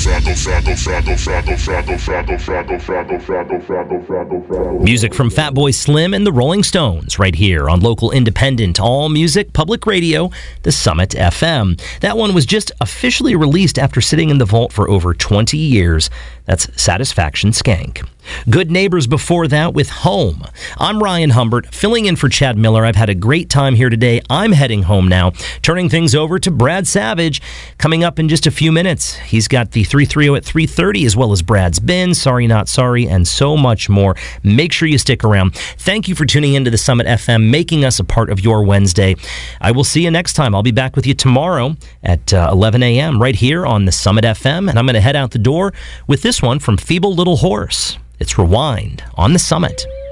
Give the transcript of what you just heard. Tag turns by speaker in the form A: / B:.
A: Music from Fatboy Slim and the Rolling Stones right here on local independent all music public radio, the Summit FM. That one was just officially released after sitting in the vault for over 20 years. That's Satisfaction Skank. Good Neighbors before that with Home. I'm Ryan Humbert, filling in for Chad Miller. I've had a great time here today. I'm heading home now, turning things over to Brad Savage. Coming up in just a few minutes, he's got the 330 at 3:30, as well as Brad's Bin, Sorry Not Sorry, and so much more. Make sure you stick around. Thank you for tuning into the Summit FM, making us a part of your Wednesday. I will see you next time. I'll be back with you tomorrow at 11 a.m. right here on the Summit FM, and I'm going to head out the door with this one from Feeble Little Horse. It's Rewind on the Summit.